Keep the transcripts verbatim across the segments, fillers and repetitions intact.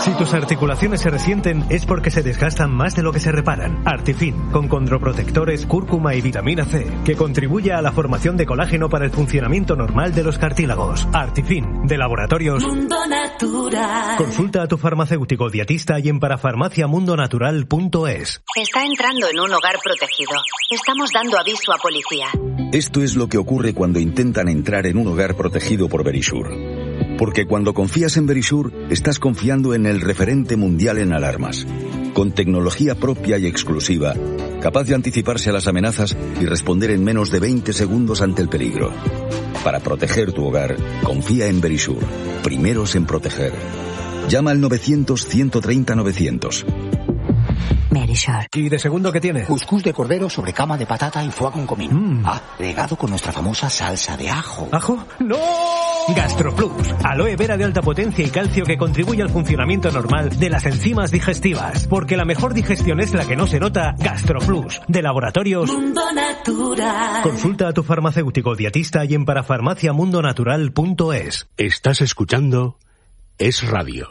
Si tus articulaciones se resienten es porque se desgastan más de lo que se reparan. Artifin, con condroprotectores, cúrcuma y vitamina C, que contribuye a la formación de colágeno para el funcionamiento normal de los cartílagos. Artifin, de Laboratorios Mundo Natural. Consulta a tu farmacéutico dietista y en parafarmaciamundonatural punto es. Está entrando en un hogar protegido. Estamos dando aviso a policía. Esto es lo que ocurre cuando intentan entrar en un hogar protegido por Verisure. Porque cuando confías en Verisure, estás confiando en el referente mundial en alarmas. Con tecnología propia y exclusiva, capaz de anticiparse a las amenazas y responder en menos de veinte segundos ante el peligro. Para proteger tu hogar, confía en Verisure. Primeros en proteger. Llama al novecientos, ciento treinta, novecientos. Verisure. ¿Y de segundo qué tiene? Cuscús de cordero sobre cama de patata y foie con comino. Mm. Ah, regado con nuestra famosa salsa de ajo. ¿Ajo? ¡No! GastroPlus, aloe vera de alta potencia y calcio que contribuye al funcionamiento normal de las enzimas digestivas. Porque la mejor digestión es la que no se nota. GastroPlus, de Laboratorios Mundo Natural. Consulta a tu farmacéutico dietista y en parafarmaciamundonatural punto es. Estás escuchando Es Radio.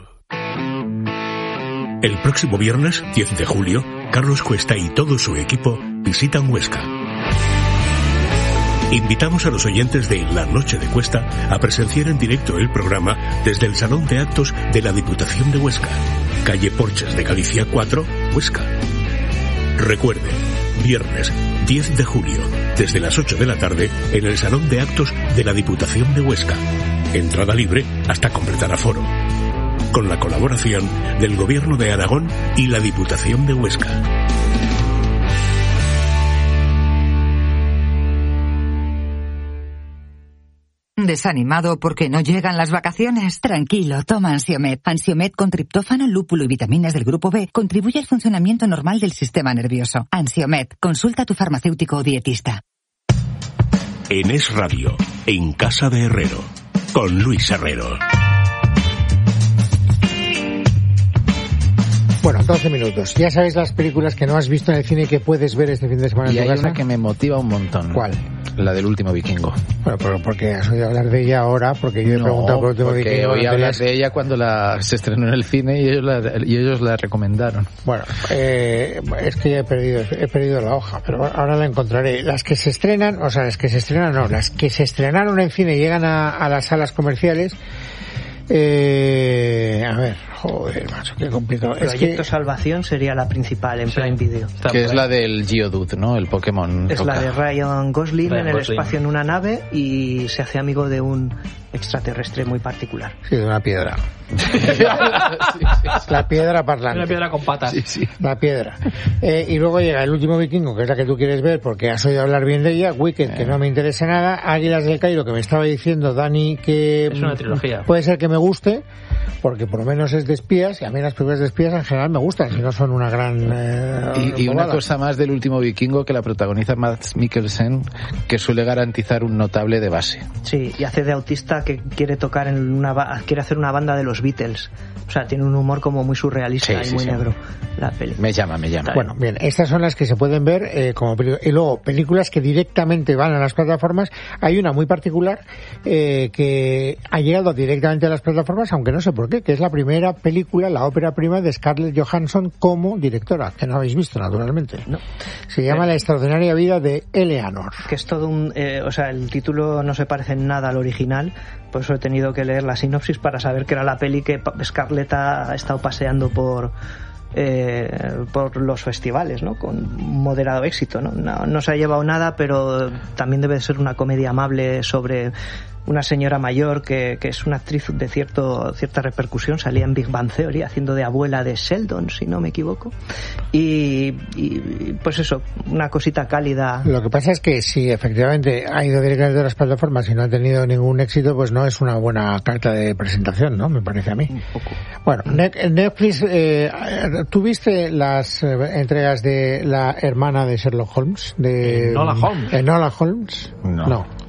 El próximo viernes, diez de julio, Carlos Cuesta y todo su equipo visitan Huesca. Invitamos a los oyentes de La Noche de Cuesta a presenciar en directo el programa desde el Salón de Actos de la Diputación de Huesca, calle Porches de Galicia cuatro, Huesca. Recuerde, viernes diez de julio, desde las ocho de la tarde, en el Salón de Actos de la Diputación de Huesca. Entrada libre hasta completar aforo. Con la colaboración del Gobierno de Aragón y la Diputación de Huesca. ¿Desanimado porque no llegan las vacaciones? Tranquilo, toma Ansiomed. Ansiomed con triptófano, lúpulo y vitaminas del grupo B contribuye al funcionamiento normal del sistema nervioso. Ansiomed, consulta a tu farmacéutico o dietista. En Es Radio, en Casa de Herrero, con Luis Herrero. Bueno, doce minutos. Ya sabéis las películas que no has visto en el cine y que puedes ver este fin de semana y en tu hay casa. una que me motiva un montón. ¿Cuál? La del último vikingo. Bueno, pero porque has oído hablar de ella ahora, porque yo he no, preguntado por el último porque vikingo. oí hablar de ella cuando la, se estrenó en el cine y ellos la, y ellos la recomendaron. Bueno, eh, es que ya he perdido, he perdido la hoja, pero ahora la encontraré. Las que se estrenan, o sea, las que se estrenan no, las que se estrenaron en cine y llegan a, a las salas comerciales. Eh, a ver, joder, macho, qué complicado. Proyecto es que... Salvación sería la principal en sí. Prime Video. Que es la del Geodude, ¿no? El Pokémon. Es local. La de Ryan Gosling Ryan en el Gosling. espacio en una nave y se hace amigo de un extraterrestre muy particular. Sí, de una piedra. sí, sí, sí. La piedra parlante. Una piedra con patas. Sí, sí. La piedra. Eh, y luego llega El último vikingo, que es la que tú quieres ver porque has oído hablar bien de ella. Wicked, eh. que no me interesa nada. Águilas del Cairo, que me estaba diciendo Dani que... Es una trilogía. Puede ser que me guste, porque por lo menos es de espías, y a mí las películas de espías en general me gustan, si no son una gran... Eh, y, y una cosa más del último vikingo, que la protagoniza Mads Mikkelsen, que suele garantizar un notable de base. Sí, y hace de autista que quiere tocar en una... quiere hacer una banda de los Beatles. O sea, tiene un humor como muy surrealista sí, y sí, muy sí. negro la peli. Me llama, me llama. Bueno, bien, estas son las que se pueden ver eh, como películas. Y luego, películas que directamente van a las plataformas. Hay una muy particular eh, que ha llegado directamente a las plataformas, aunque no sé por qué, que es la primera película, la ópera prima de Scarlett Johansson como directora, que no habéis visto, naturalmente. No. Se llama eh, La extraordinaria vida de Eleanor. Que es todo un... Eh, o sea, el título no se parece en nada al original, por eso he tenido que leer la sinopsis para saber que era la peli que Scarlett ha estado paseando por... Eh, por los festivales, ¿no? Con moderado éxito, ¿no? No, no se ha llevado nada, pero también debe ser una comedia amable sobre una señora mayor que, que es una actriz de cierto cierta repercusión, salía en Big Bang Theory haciendo de abuela de Sheldon, si no me equivoco, y, y pues eso, una cosita cálida. Lo que pasa es que si efectivamente ha ido directamente a las plataformas y no ha tenido ningún éxito, pues no es una buena carta de presentación, ¿no? Me parece a mí. Un poco. Bueno, Netflix, eh, ¿tú viste las eh, entregas de la hermana de Sherlock Holmes? De Enola Holmes. Enola Holmes. No. no.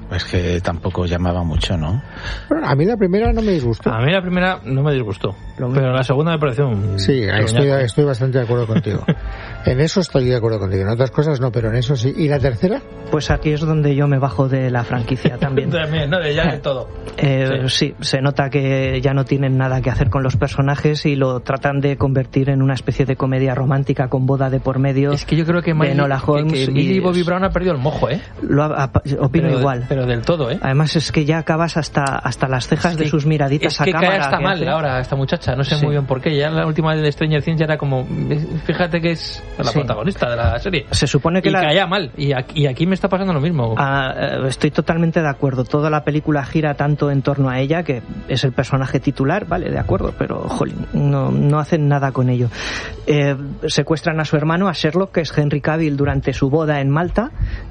Es que tampoco llamaba mucho, ¿no? Bueno, a mí la primera no me disgustó. A mí la primera no me disgustó, pero la segunda me pareció un... Sí, estoy, estoy bastante de acuerdo contigo. En eso estoy de acuerdo contigo. En otras cosas no, pero en eso sí. ¿Y la tercera? Pues aquí es donde yo me bajo de la franquicia también. También, ¿no? De ya de todo. Eh, sí. sí, se nota que ya no tienen nada que hacer con los personajes y lo tratan de convertir en una especie de comedia romántica con boda de por medio. Es que yo creo que Enola Holmes que, que Millie y Bobby Brown ha perdido el mojo, ¿eh? Lo a, a, opino pero, igual. Pero del todo, ¿eh? Además es que ya acabas hasta hasta las cejas es que, de sus miraditas es que a cámara. Es que está mal hace... ahora esta muchacha, no sé sí. muy bien por qué. Ya la última de Stranger Things ya era como, fíjate que es la sí. protagonista de la serie. Se supone que y la... caía mal. Y aquí, y aquí me está pasando lo mismo. Ah, estoy totalmente de acuerdo. Toda la película gira tanto en torno a ella, que es el personaje titular, vale, de acuerdo, pero jolín, no, no hacen nada con ello. Eh, secuestran a su hermano, a Sherlock, que es Henry Cavill, durante su boda en Malta,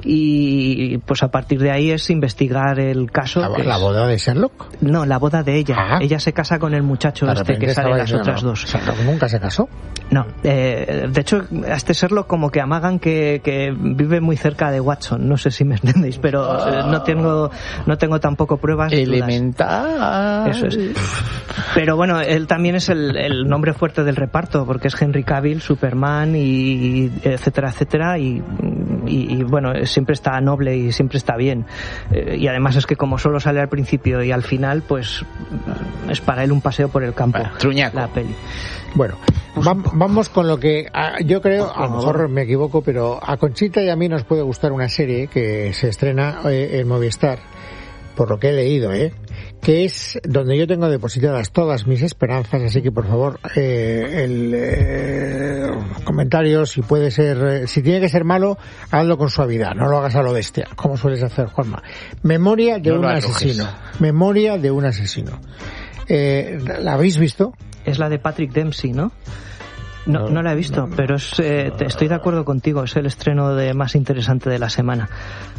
y pues a partir de ahí es investigar el caso. ¿La, ¿la boda de Sherlock? No, la boda de ella. Ah. Ella se casa con el muchacho este que sale en las otras no. dos. ¿Sherlock nunca se casó? No, eh, de hecho a este Sherlock como que amagan que, que vive muy cerca de Watson, no sé si me entendéis, pero eh, no tengo no tengo tampoco pruebas. Elemental. Eso es. Pero bueno, él también es el, el nombre fuerte del reparto, porque es Henry Cavill, Superman, y etcétera, etcétera, y, y, y bueno, siempre está noble y siempre está bien. Eh, y además es que como solo sale al principio y al final, pues es para él un paseo por el campo. Bueno, truñaco. La peli. Bueno, va, vamos con lo que a, yo creo, a lo mejor me equivoco, pero a Conchita y a mí nos puede gustar una serie que se estrena eh, en Movistar, por lo que he leído, ¿eh? que es donde yo tengo depositadas todas mis esperanzas, así que por favor, eh, el eh, comentario, si puede ser, eh, si tiene que ser malo, hazlo con suavidad, no lo hagas a lo bestia, como sueles hacer, Juanma. Memoria de no un asesino. Memoria de un asesino. Eh, ¿La habéis visto? Es la de Patrick Dempsey, ¿no? No, no, no la he visto, no, pero es, eh, te, estoy de acuerdo contigo, es el estreno de más interesante de la semana.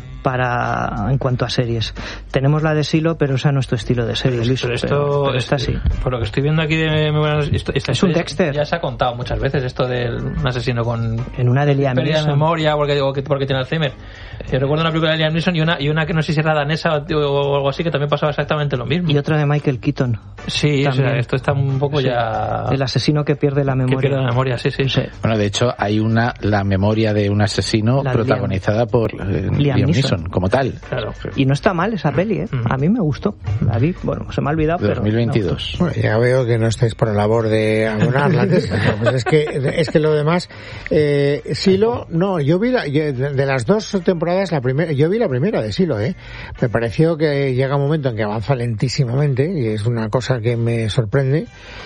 Para en cuanto a series tenemos la de Silo, pero esa no es tu estilo de serie, Luis, pero esto pero, pero esta sí, por lo que estoy viendo aquí de, esto, esto, es un Dexter. Ya se ha contado muchas veces esto del un asesino con en una de Liam Neeson, de memoria porque, porque tiene Alzheimer. Yo recuerdo una película de Liam Neeson y una, y una que no sé si era danesa o algo así, que también pasaba exactamente lo mismo, y otra de Michael Keaton. Sí, o sea, esto está un poco sí. ya el asesino que pierde la memoria, que pierde la memoria, sí, sí, sí. Bueno, de hecho hay una, la memoria de un asesino la protagonizada Liam. por eh, Liam, Liam Neeson como tal. Claro. Y no está mal esa peli, ¿eh? Mm. A mí me gustó. La vi, bueno, se me ha olvidado, pero... dos mil veintidós. Bueno, ya veo que no estáis por la labor de abonarla. Pues es que es que lo demás... Eh, Silo, no, yo vi la, yo, de las dos temporadas, la primera, yo vi la primera de Silo, ¿eh? Me pareció que llega un momento en que avanza lentísimamente, y es una cosa que me sorprende.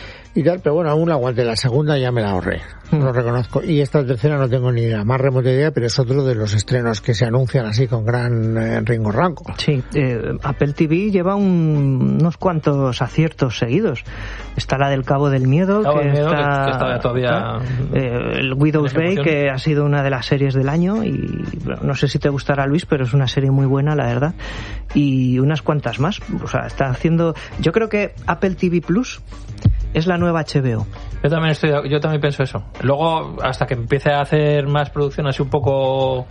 Y tal, pero bueno, aún la aguanté. La segunda ya me la ahorré, mm. lo reconozco. Y esta tercera no tengo ni la más remota idea, pero es otro de los estrenos que se anuncian así con gran eh, ringo-rango. Sí, eh, Apple T V lleva un, unos cuantos aciertos seguidos. Está la del Cabo del Miedo, Cabo que, del Miedo está, que, que está todavía... Eh, el Widow's Bay, que ha sido una de las series del año, y bueno, no sé si te gustará, Luis, pero es una serie muy buena, la verdad. Y unas cuantas más. O sea, está haciendo... Yo creo que Apple T V Plus es la nueva H B O. Yo también estoy, yo también pienso eso. Luego, hasta que empiece a hacer más producción así un poco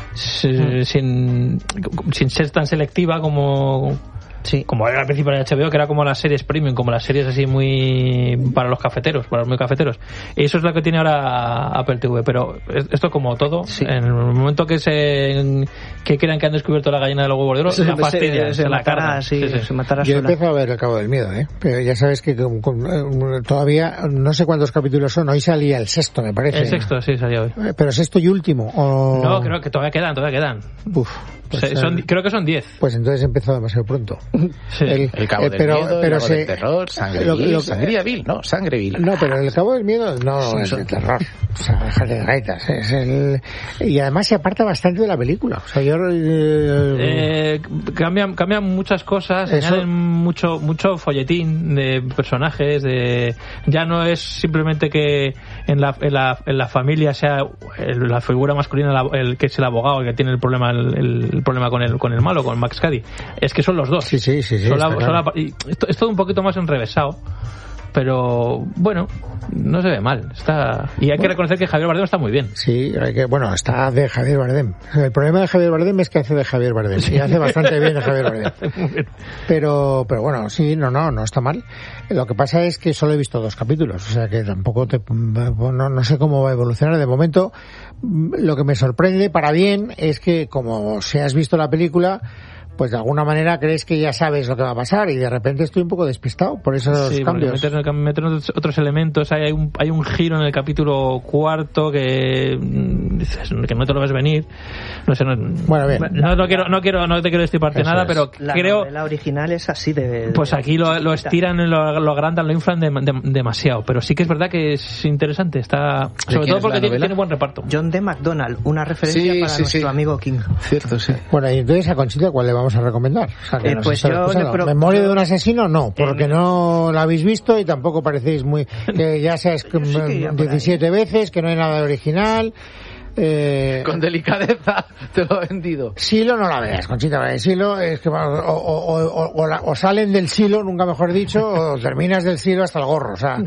sin, sin, sin ser tan selectiva como sí. como era al principio de H B O, que era como las series premium, como las series así muy para los cafeteros, para los muy cafeteros. Y eso es lo que tiene ahora Apple T V. Pero esto, como todo, sí. en el momento que se que crean que han descubierto la gallina de los huevos de oro, se, la fastidia, se, se, se la matará, sí, sí, sí. se matará Yo sola. empiezo a ver El Cabo del Miedo, ¿eh? Pero ya sabes que con, con, eh, todavía no sé cuántos capítulos son. Hoy salía el sexto, me parece. El sexto, sí, salía hoy. Pero sexto y último. O... No, creo que todavía quedan, todavía quedan. Uf. Pues, Se, son, creo que son diez. Pues entonces empezó demasiado pronto. Sí. El, el Cabo eh, del pero, Miedo, pero el Cabo se, del Terror, Sangre lo, Vil, lo, Sangría Vil, no, Sangre Vil. No, pero el Cabo del Miedo no sí, es son... de terror. O sea, déjate de gaitas. Es el... Y además se aparta bastante de la película. O sea, yo... Eh, eh, cambian, cambian muchas cosas, eso... añaden mucho, mucho folletín de personajes, de... ya no es simplemente que en la, en la, en la familia sea el, la figura masculina el, el que es el abogado, el que tiene el problema, el, el problema con el, con el malo, con Max Cady. Es que son los dos. Sí, sí, sí. sí la, claro. la, y esto, es todo un poquito más enrevesado. pero bueno, no se ve mal. Está y hay bueno. que reconocer que Javier Bardem está muy bien. Sí, hay que, bueno, está de Javier Bardem. El problema de Javier Bardem es que hace de Javier Bardem y hace bastante bien de Javier Bardem. Pero, pero bueno, sí, no, no, no está mal. Lo que pasa es que solo he visto dos capítulos, o sea que tampoco te, no, no sé cómo va a evolucionar. De momento, lo que me sorprende para bien es que, como si has visto la película, pues de alguna manera crees que ya sabes lo que va a pasar y de repente estoy un poco despistado por esos sí, cambios. Meten, meten otros elementos, hay un, hay un giro en el capítulo cuarto que, que no te lo ves venir. No sé, no, bueno, bien. No, no quiero, no quiero, no te quiero estiparte Eso nada, es. pero la creo. La original es así de. Pues de, aquí lo, lo estiran, lo, lo agrandan, lo inflan de, de, demasiado. Pero sí que es verdad que es interesante, está. Sobre todo porque tiene, tiene buen reparto. John D. McDonald, una referencia sí, para sí, nuestro sí. amigo King. Cierto, sí. Bueno, y entonces a Conchita, ¿cuál le vamos a recomendar? O sea, que eh, pues yo le pro... ¿Memoria de un asesino? No, porque eh, no la habéis visto y tampoco parecéis muy... que ya sabes sí diecisiete veces, que no hay nada de original... Eh, con delicadeza te lo he vendido. Silo no la veas, Conchita. Silo es que o, o, o, o, la, o salen del silo, nunca mejor dicho, o terminas del silo hasta el gorro. O sea,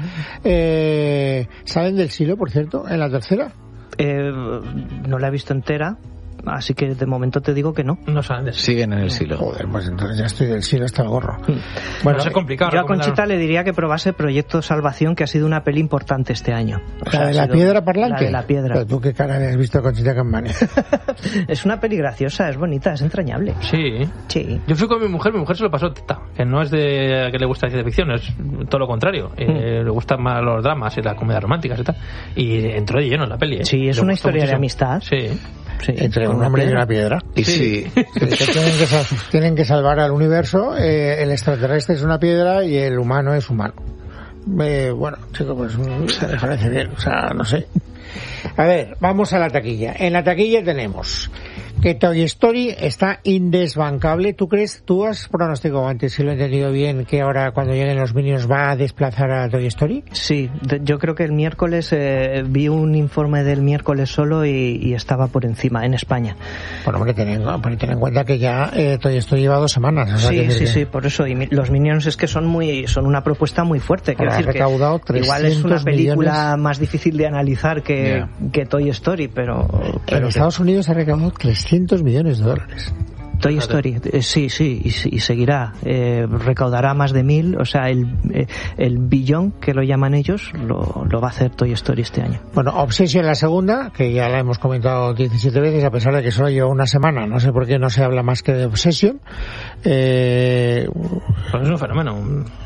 eh, ¿salen del silo, por cierto, en la tercera? Eh, no la he visto entera. Así que de momento te digo que no. No saben de Siguen en el silo. Joder, pues entonces ya estoy del silo hasta el gorro. Bueno, no es complicado. Yo a Conchita le diría que probase Proyecto Salvación, que ha sido una peli importante este año. O sea, ¿La de la piedra parlante? La de la piedra. Pero tú qué cara le has visto a Conchita Campani. Es una peli graciosa, es bonita, es entrañable. Sí. Sí. Yo fui con mi mujer, mi mujer se lo pasó teta, que no es de que le gusta la ciencia ficción, es todo lo contrario. Mm. Eh, le gustan más los dramas y las comedias románticas y tal. Y entró de lleno en la peli. ¿eh? Sí, es le una historia muchísimo. de amistad. Sí. Sí, entre un hombre y una piedra. Y sí. sí. Que tienen, que sal- tienen que salvar al universo. Eh, el extraterrestre es una piedra y el humano es humano. Eh, bueno, chico, pues me parece bien. O sea, no sé. A ver, vamos a la taquilla. En la taquilla tenemos que Toy Story está indesbancable. ¿Tú crees, tú has pronosticado antes, si lo he entendido bien, que ahora cuando lleguen los Minions va a desplazar a Toy Story? Sí, de, yo creo que el miércoles eh, vi un informe del miércoles solo y, y estaba por encima en España. Bueno, hombre, ten en, ten en cuenta que ya eh, Toy Story lleva dos semanas. O sea, sí, que sí, que... sí, por eso. Y mi, los Minions es que son muy, son una propuesta muy fuerte. Quiero decir que igual es una película millones... más difícil de analizar que, yeah. que Toy Story, pero... pero en que... Estados Unidos ha recaudado trescientos millones de dólares. Toy Story, eh, sí, sí, y, y seguirá. Eh, recaudará más de mil, o sea, el, eh, el billón, que lo llaman ellos, lo, lo va a hacer Toy Story este año. Bueno, Obsession la segunda, que ya la hemos comentado diecisiete veces, a pesar de que solo lleva una semana, no sé por qué no se habla más que de Obsession. Eh... Pues es un fenómeno.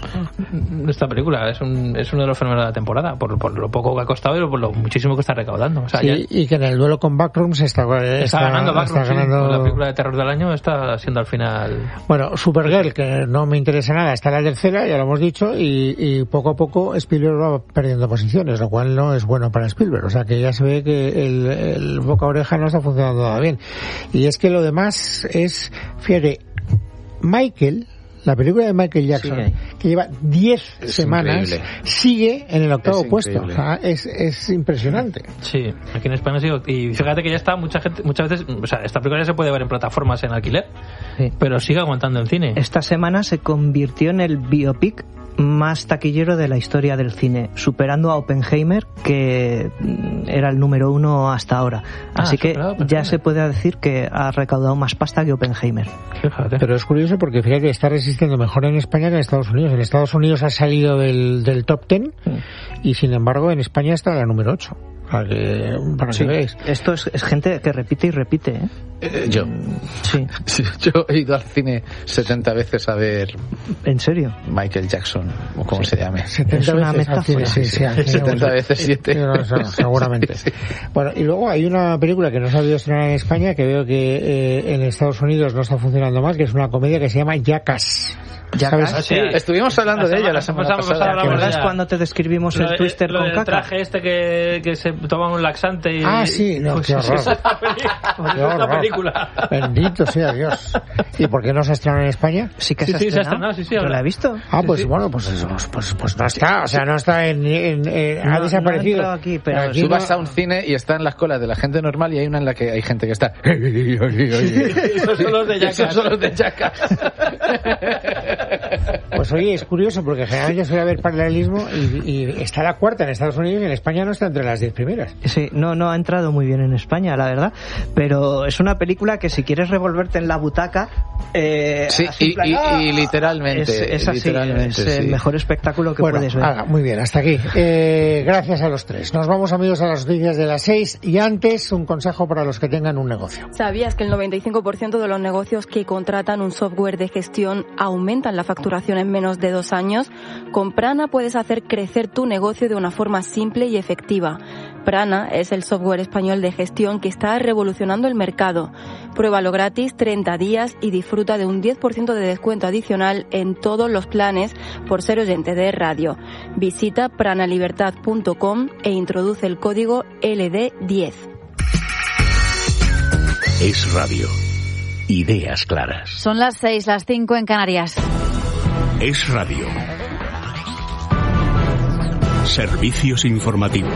Esta película es, un, es uno de los fenómenos de la temporada, por, por lo poco que ha costado y por lo muchísimo que está recaudando. O sea, sí, ya... y que en el duelo con Backrooms está, está, está ganando Backrooms, está ganando... sí, la película de terror del año está siendo al final... Bueno, Supergirl, que no me interesa nada, está en la tercera, ya lo hemos dicho, y, y poco a poco Spielberg va perdiendo posiciones, lo cual no es bueno para Spielberg. O sea que ya se ve que el, el boca oreja no está funcionando nada bien. Y es que lo demás es, fíjate, Michael, la película de Michael Jackson, sí, que lleva diez semanas, increíble. Sigue en el octavo es puesto. O sea, es, es impresionante. Sí, aquí en España sigue. Y fíjate que ya está mucha gente, muchas veces, o sea, esta película ya se puede ver en plataformas en alquiler, sí. pero sigue aguantando en cine. Esta semana se convirtió en el biopic más taquillero de la historia del cine, superando a Oppenheimer, que era el número uno hasta ahora. Ah, así que ya se puede decir que ha recaudado más pasta que Oppenheimer. Fíjate. Pero es curioso porque fíjate, está resistiendo mejor en España que en Estados Unidos. En Estados Unidos ha salido del, del top ten sí. y sin embargo en España está en la número ocho. Para que, para sí. que veáis. Esto es, es gente que repite y repite, ¿eh? Eh, yo. Sí. sí. Yo he ido al cine setenta veces a ver... ¿En serio? Michael Jackson, o como sí. se llame. setenta es una veces al cine, sí, sí, al cine, setenta veces siete. Sí, no, eso, seguramente. Sí, sí. Bueno, y luego hay una película que no se ha podido estrenar en España, que veo que eh, en Estados Unidos no está funcionando mal, que es una comedia que se llama Jackass. ¿Sabes? Ah, sí. Estuvimos hablando la de ella la semana pasada. ¿Verdad es cuando te describimos el twister lo con del caca? traje este que, que se toma un laxante y... Ah, sí, no, pues qué horror. Esa es la, peli... pues qué horror. película. Bendito sea Dios. ¿Y por qué no se ha estrenado en España? Sí que sí, se, sí, ha se ha estrenado, sí, sí. ¿No la he visto? Ah, pues sí, sí. bueno, pues eso, pues, pues no está, o sea, no está en... en, en no, ha desaparecido. No aquí, pero aquí tú no... vas a un cine y está en las colas de la gente normal y hay una en la que hay gente que está... Esos son los de Jackass. Esos son los de Jackass. Pues oye, es curioso porque generalmente suele haber paralelismo y, y está la cuarta en Estados Unidos y en España no está entre las diez primeras. Sí, no, no ha entrado muy bien en España, la verdad, pero es una película que si quieres revolverte en la butaca... Eh, sí, y, y, y literalmente. Es, es así, literalmente, es sí. el mejor espectáculo que bueno, puedes ver. Haga, muy bien, hasta aquí. Eh, gracias a los tres. Nos vamos, amigos, a las noticias de las seis y antes un consejo para los que tengan un negocio. ¿Sabías que el noventa y cinco por ciento de los negocios que contratan un software de gestión aumentan la facturación en menos de dos años? Con Prana puedes hacer crecer tu negocio de una forma simple y efectiva. Prana es el software español de gestión que está revolucionando el mercado. Pruébalo gratis treinta días y disfruta de un diez por ciento de descuento adicional en todos los planes por ser oyente de radio. Visita pranalibertad punto com e introduce el código L D diez. Es radio. Ideas claras. Son las seis, las cinco en Canarias. Es radio. Servicios informativos.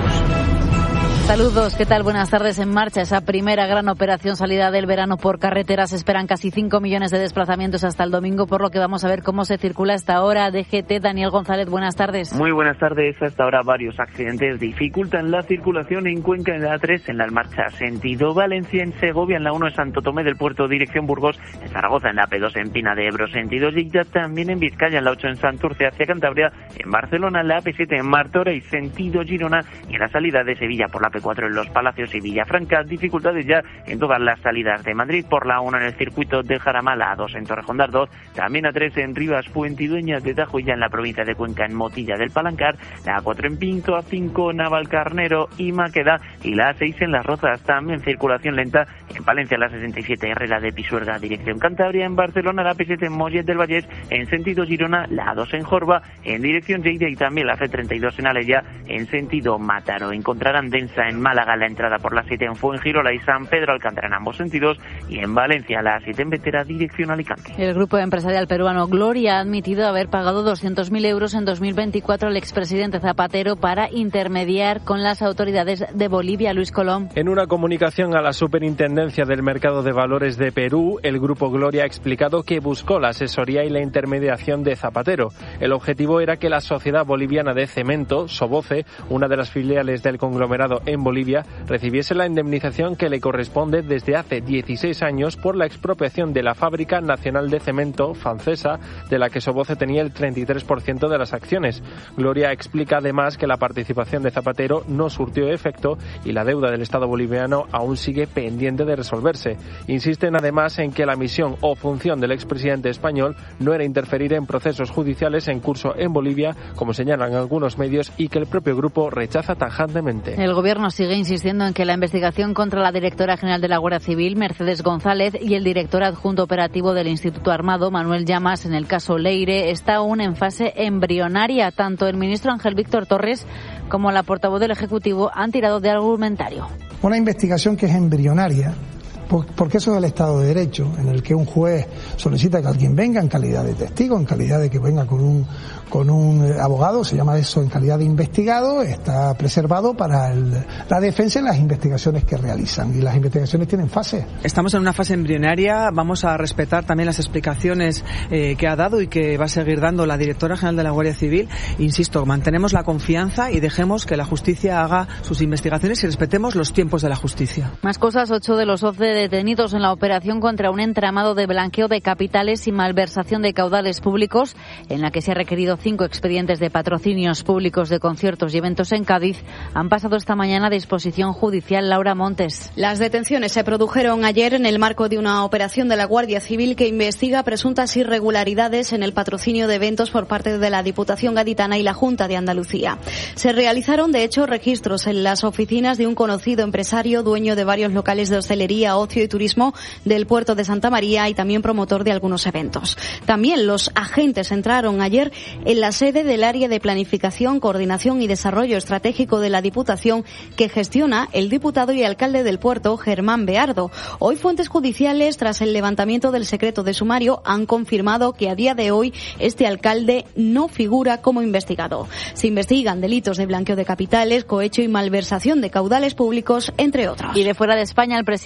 Saludos, ¿qué tal? Buenas tardes. En marcha esa primera gran operación salida del verano por carretera. Se esperan casi cinco millones de desplazamientos hasta el domingo, por lo que vamos a ver cómo se circula hasta ahora. D G T, Daniel González, buenas tardes. Muy buenas tardes. Hasta ahora varios accidentes dificultan la circulación en Cuenca en la A tres, en la marcha sentido Valencia, en Segovia, en la uno en Santo Tomé del Puerto, dirección Burgos, en Zaragoza, en la P dos en Pina de Ebro, sentido Lleida, también en Vizcaya, en la ocho en Santurce hacia Cantabria, en Barcelona, en la A P siete en Martorell, sentido Girona, y en la salida de Sevilla por la P cuatro en Los Palacios y Villafranca. Dificultades ya en todas las salidas de Madrid, por la uno en el circuito de Jaramala, A dos en Torrejón de Ardoz, también A tres en Rivas, Fuentidueñas de Tajo y ya en la provincia de Cuenca en Motilla del Palancar, la A cuatro en Pinto, A cinco Navalcarnero y Maqueda y la A seis en Las Rozas, también circulación lenta en Palencia, la sesenta y siete Herrera de Pisuerga, dirección Cantabria, en Barcelona, la A P siete en Mollet del Vallès, en sentido Girona, la A dos en Jorba, en dirección Lleida y también la C treinta y dos en Alella, en sentido Mátaro. Encontrarán densa en Málaga la entrada por la siete en Fuengirola y San Pedro Alcántara en ambos sentidos, y en Valencia la siete en Vetera, dirección Alicante. El grupo empresarial peruano Gloria ha admitido haber pagado doscientos mil euros en dos mil veinticuatro al expresidente Zapatero para intermediar con las autoridades de Bolivia. Luis Colón. En una comunicación a la Superintendencia del Mercado de Valores de Perú, el grupo Gloria ha explicado que buscó la asesoría y la intermediación de Zapatero. El objetivo era que la Sociedad Boliviana de Cemento, Soboce, una de las filiales del conglomerado en Bolivia, recibiese la indemnización que le corresponde desde hace dieciséis años por la expropiación de la Fábrica Nacional de Cemento francesa, de la que Soboce tenía el treinta y tres por ciento de las acciones. Gloria explica además que la participación de Zapatero no surtió efecto y la deuda del Estado boliviano aún sigue pendiente de resolverse. Insisten además en que la misión o función del expresidente español no era interferir en procesos judiciales en curso en Bolivia, como señalan algunos medios, y que el propio grupo rechaza tajantemente. El gobierno sigue insistiendo en que la investigación contra la directora general de la Guardia Civil, Mercedes González, y el director adjunto operativo del Instituto Armado, Manuel Llamas, en el caso Leire, está aún en fase embrionaria. Tanto el ministro Ángel Víctor Torres como la portavoz del Ejecutivo han tirado de argumentario. Una investigación que es embrionaria, porque eso es el Estado de Derecho, en el que un juez solicita que alguien venga en calidad de testigo, en calidad de que venga con un con un abogado, se llama eso en calidad de investigado, está preservado para el, la defensa y las investigaciones que realizan, y las investigaciones tienen fase. Estamos en una fase embrionaria, vamos a respetar también las explicaciones eh, que ha dado y que va a seguir dando la directora general de la Guardia Civil. Insisto, mantenemos la confianza y dejemos que la justicia haga sus investigaciones y respetemos los tiempos de la justicia. Más cosas, ocho de los once detenidos en la operación contra un entramado de blanqueo de capitales y malversación de caudales públicos, en la que se ha requerido cinco expedientes de patrocinios públicos de conciertos y eventos en Cádiz, han pasado esta mañana a disposición judicial. Laura Montes. Las detenciones se produjeron ayer en el marco de una operación de la Guardia Civil que investiga presuntas irregularidades en el patrocinio de eventos por parte de la Diputación Gaditana y la Junta de Andalucía. Se realizaron, de hecho, registros en las oficinas de un conocido empresario, dueño de varios locales de hostelería, ocio y turismo del puerto de Santa María y también promotor de algunos eventos. También los agentes entraron ayer en la sede del Área de Planificación, Coordinación y Desarrollo Estratégico de la Diputación que gestiona el diputado y alcalde del puerto, Germán Beardo. Hoy fuentes judiciales, tras el levantamiento del secreto de sumario, han confirmado que a día de hoy este alcalde no figura como investigado. Se investigan delitos de blanqueo de capitales, cohecho y malversación de caudales públicos, entre otros. Y de fuera de España, el presidente de Sudán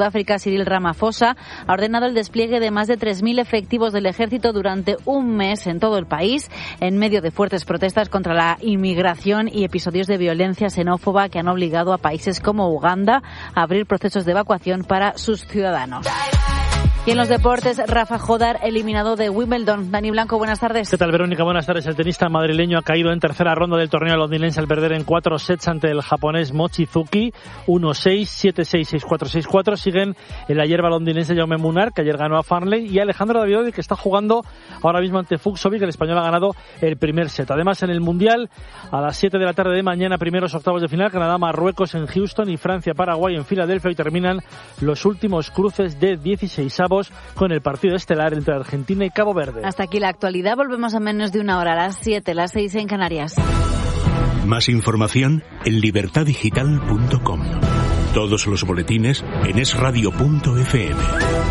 Sudáfrica, Cyril Ramaphosa, ha ordenado el despliegue de más de tres mil efectivos del ejército durante un mes en todo el país, en medio de fuertes protestas contra la inmigración y episodios de violencia xenófoba que han obligado a países como Uganda a abrir procesos de evacuación para sus ciudadanos. Y en los deportes, Rafa Jodar eliminado de Wimbledon. Dani Blanco, buenas tardes. ¿Qué tal, Verónica? Buenas tardes. El tenista madrileño ha caído en tercera ronda del torneo londinense al perder en cuatro sets ante el japonés Mochizuki. uno seis, siete seis, seis cuatro, seis cuatro. Siguen en la hierba londinense Jaume Munar, que ayer ganó a Farnley, y Alejandro Davidovich, que está jugando ahora mismo ante Fucsovic. El español ha ganado el primer set. Además, en el Mundial, a las siete de la tarde de mañana, primeros octavos de final, Canadá-Marruecos en Houston y Francia-Paraguay en Filadelfia. Y terminan los últimos cruces de dieciseisavos con el partido estelar entre Argentina y Cabo Verde. Hasta aquí la actualidad. Volvemos a menos de una hora, a las siete, las seis en Canarias. Más información en libertad digital punto com. Todos los boletines en es radio punto efe eme.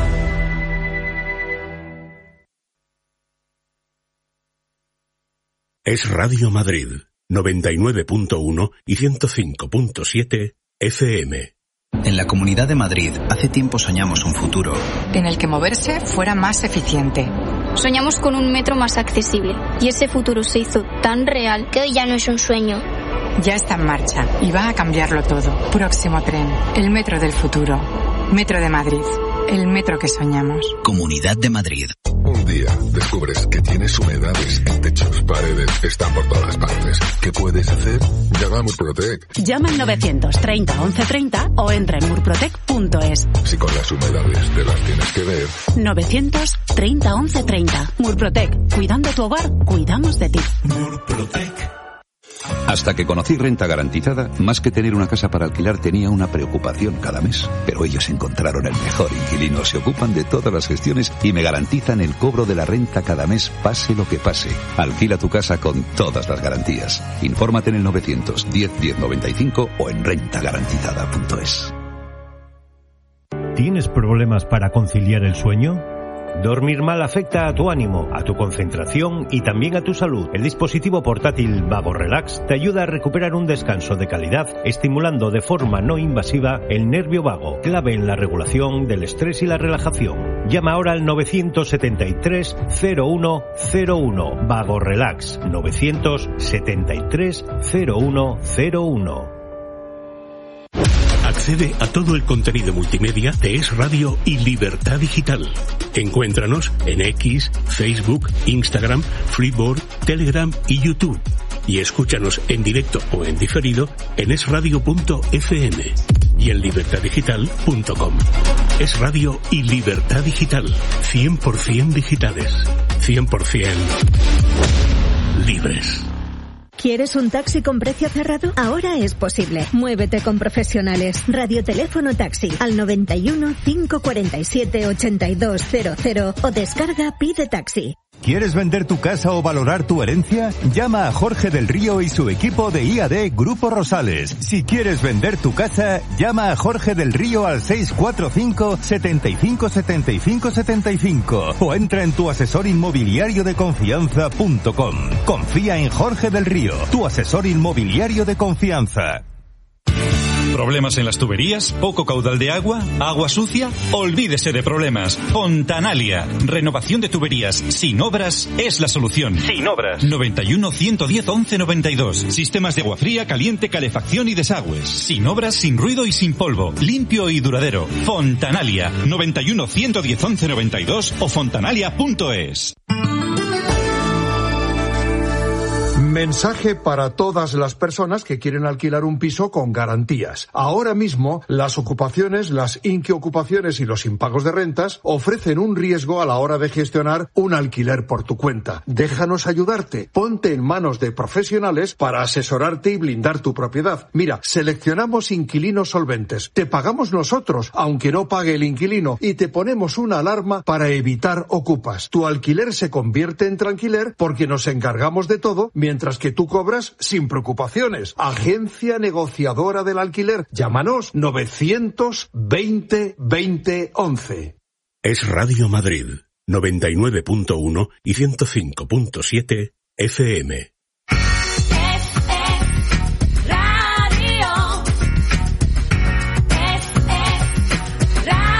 Es Radio Madrid, noventa y nueve punto uno y ciento cinco punto siete efe eme. En la Comunidad de Madrid, hace tiempo soñamos un futuro en el que moverse fuera más eficiente. Soñamos con un metro más accesible y ese futuro se hizo tan real que hoy ya no es un sueño. Ya está en marcha y va a cambiarlo todo. Próximo tren, el metro del futuro. Metro de Madrid, el metro que soñamos. Comunidad de Madrid. Un día descubres que tienes humedades en techos, paredes, están por todas partes. ¿Qué puedes hacer? Llama a Murprotec. Llama al novecientos treinta once treinta o entra en murprotec punto es. Si con las humedades te las tienes que ver. novecientos treinta once treinta. Murprotec. Cuidando tu hogar, cuidamos de ti. Murprotec. Hasta que conocí Renta Garantizada, más que tener una casa para alquilar tenía una preocupación cada mes. Pero ellos encontraron el mejor inquilino, se ocupan de todas las gestiones y me garantizan el cobro de la renta cada mes, pase lo que pase. Alquila tu casa con todas las garantías. Infórmate en el novecientos diez diez noventa y cinco o en renta garantizada punto es. ¿Tienes problemas para conciliar el sueño? Dormir mal afecta a tu ánimo, a tu concentración y también a tu salud. El dispositivo portátil Vago Relax te ayuda a recuperar un descanso de calidad, estimulando de forma no invasiva el nervio vago, clave en la regulación del estrés y la relajación. Llama ahora al novecientos setenta y tres cero uno cero uno. Vago Relax, novecientos setenta y tres cero uno cero uno. Accede a todo el contenido multimedia de Es Radio y Libertad Digital. Encuéntranos en X, Facebook, Instagram, Freeboard, Telegram y YouTube. Y escúchanos en directo o en diferido en es radio punto efe eme y en libertad digital punto com. Es Radio y Libertad Digital. cien por ciento digitales. cien por ciento libres. ¿Quieres un taxi con precio cerrado? Ahora es posible. Muévete con profesionales. Radioteléfono taxi al noventa y uno, cinco cuarenta y siete, ochenta y dos cero cero o descarga Pide Taxi. ¿Quieres vender tu casa o valorar tu herencia? Llama a Jorge del Río y su equipo de I A D Grupo Rosales. Si quieres vender tu casa, llama a Jorge del Río al seis cuatro cinco, setenta y cinco, setenta y cinco, setenta y cinco o entra en tu asesor inmobiliario de confianza punto com. Confía en Jorge del Río, tu asesor inmobiliario de confianza. ¿Problemas en las tuberías? ¿Poco caudal de agua? ¿Agua sucia? Olvídese de problemas. Fontanalia. Renovación de tuberías sin obras es la solución. Sin obras. noventa y uno, ciento diez, once noventa y dos. Sistemas de agua fría, caliente, calefacción y desagües. Sin obras, sin ruido y sin polvo. Limpio y duradero. Fontanalia. noventa y uno, ciento diez, once noventa y dos o fontanalia punto es. Mensaje para todas las personas que quieren alquilar un piso con garantías. Ahora mismo, las ocupaciones, las inquiocupaciones y los impagos de rentas ofrecen un riesgo a la hora de gestionar un alquiler por tu cuenta. Déjanos ayudarte. Ponte en manos de profesionales para asesorarte y blindar tu propiedad. Mira, seleccionamos inquilinos solventes. Te pagamos nosotros, aunque no pague el inquilino, y te ponemos una alarma para evitar ocupas. Tu alquiler se convierte en tranquiler porque nos encargamos de todo, mientras que tú cobras sin preocupaciones. Agencia negociadora del alquiler. Llámanos novecientos veinte, veinte, once. Es Radio Madrid, noventa y nueve punto uno y ciento cinco punto siete efe eme. Radio.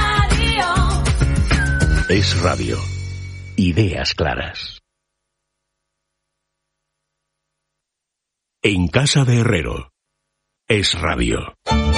Es Radio. Ideas claras. En casa de Herrero. Es Radio.